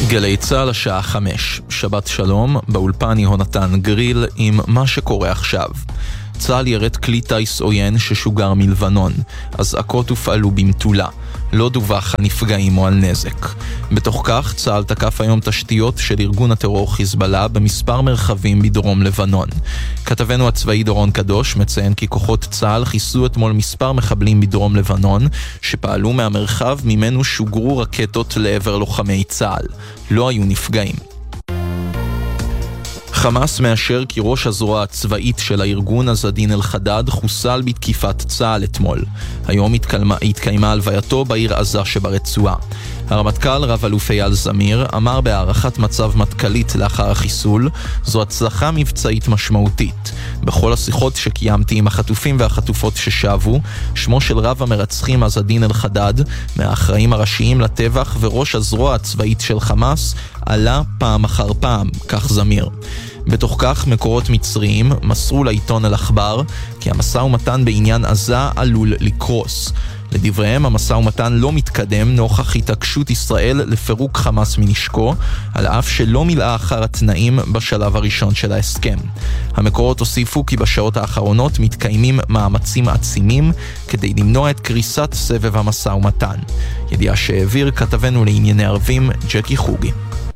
גלי צהל השעה 5, שבת שלום, באולפן יהונתן גריל עם מה שקורה עכשיו. צהל ירד כלי טייס עוין ששוגר מלבנון, אזעקות הופעלו במטולה, לא דווח על נפגעים או על נזק. בתוך כך צהל תקף היום תשתיות של ארגון הטרור חיזבאללה במספר מרחבים בדרום לבנון. כתבנו הצבאי דורון קדוש מציין כי כוחות צהל חיסלו אתמול מספר מחבלים בדרום לבנון שפעלו מהמרחב ממנו שוגרו רקטות לעבר לוחמי צהל. לא היו נפגעים. חמאס מאשר כי ראש הזרוע הצבאית של הארגון עז-א-דין אל-חדד חוסל בתקיפת צה"ל אתמול. היום התקיימה הלווייתו בעיר עזה שברצועה. הרמטכ"ל רב אלוף אייל זמיר אמר בהערכת מצב מטכ"לית לאחר החיסול, זו הצלחה מבצעית משמעותית. בכל השיחות שקיימתי עם החטופים והחטופות ששבו, שמו של רב המרצחים עז-א-דין אל-חדד, מהאחראים הראשיים לטבח וראש הזרוע הצבאית של חמאס, עלה פעם אחר פעם, כך זמיר. בתוך כך מקורות מצריים מסרו לעיתון אל-אחבר כי המשא ומתן בעניין עזה עלול לקרוס. לדבריהם המשא ומתן לא מתקדם נוכח התעקשות ישראל לפירוק חמאס מנשקו, על אף שלא מילאה אחר התנאים בשלב הראשון של ההסכם. המקורות הוסיפו כי בשעות האחרונות מתקיימים מאמצים עצימים כדי למנוע את קריסת סבב המשא ומתן. ידיעה שהעביר כתבנו לענייני ערבים ג'קי חוגי.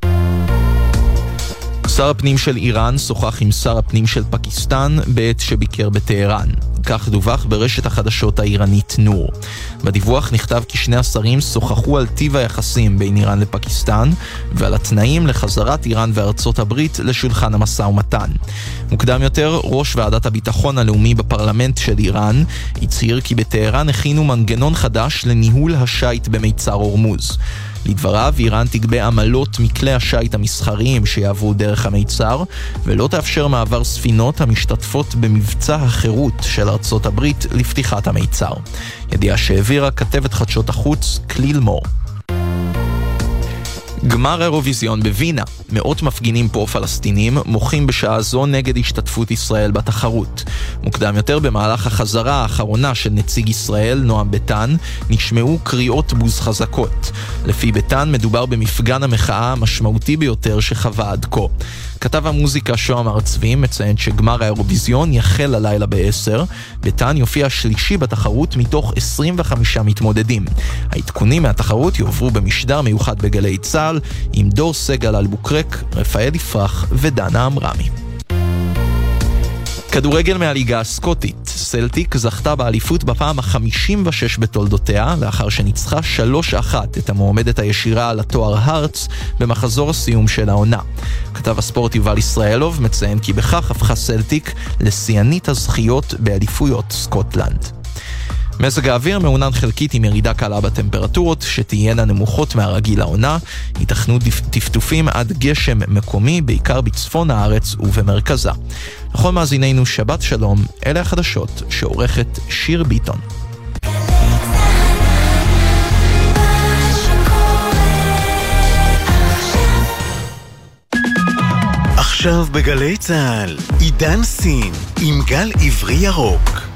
שר הפנים של איראן שוחח עם שר הפנים של פקיסטן בעת שביקר בטהרן. כך דווח ברשת החדשות האיראנית נור. בדיווח נכתב כי שני השרים שוחחו על טיב היחסים בין איראן לפקיסטן ועל התנאים לחזרת איראן וארצות הברית לשולחן המשא ומתן. מוקדם יותר, ראש ועדת הביטחון הלאומי בפרלמנט של איראן הצהיר כי בטהרן הכינו מנגנון חדש לניהול השייט במיצר הורמוז. לדבריו, איראן תגבה עמלות מכלי השייט המסחריים שיעברו דרך המיצר, ולא תאפשר מעבר ספינות המשתתפות במבצע החירות של ארצות הברית לפתיחת המיצר. ידיעה שהעבירה כתבת חדשות החוץ כליל מור. גמר האירוויזיון בווינה. מאות מפגינים פרו-פלסטינים מוחים בשעה זו נגד השתתפות ישראל בתחרות. מוקדם יותר במהלך החזרה האחרונה של נציג ישראל, נועם ביטן, נשמעו קריאות בוז חזקות. לפי ביטן מדובר במפגן המחאה המשמעותי ביותר שחווה עד כה. כתב המוזיקה שוהם הרצבים מציין שגמר האירוויזיון יחל הלילה ב-10. ביטן יופיע שלישי בתחרות מתוך 25 מתמודדים. העדכונים מהתחרות יועברו במשדר מיוחד בגלי צהל עם דור סגל אלבוקרק, רפאל יפרח ודנה אמרמי. כדורגל מהליגה הסקוטית. סלטיק זכתה באליפות בפעם ה-56 בתולדותיה, לאחר שניצחה 3-1 את המועמדת הישירה על התואר הרץ במחזור הסיום של העונה. כתב הספורט יובל ישראלוב מציין כי בכך הפכה סלטיק לשיאנית הזכיות באליפויות סקוטלנד. מזג האוויר מעונן חלקית עם ירידה קלה בטמפרטורות שתהיינה נמוכות מהרגיל לעונה, ייתכנו טפטופים עד גשם מקומי בעיקר בצפון הארץ ובמרכזה. לכל מאזינינו שבת שלום, אלה החדשות שעורכת שיר ביטון. עכשיו בגלי צהל, עידן סין עם גל עברי ירוק.